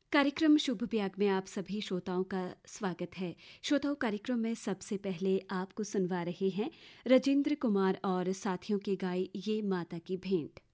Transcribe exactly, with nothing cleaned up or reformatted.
कार्यक्रम शुभ ब्याग में आप सभी श्रोताओं का स्वागत है। श्रोताओं, कार्यक्रम में सबसे पहले आपको सुनवा रहे हैं राजेंद्र कुमार और साथियों की गाई ये माता की भेंट।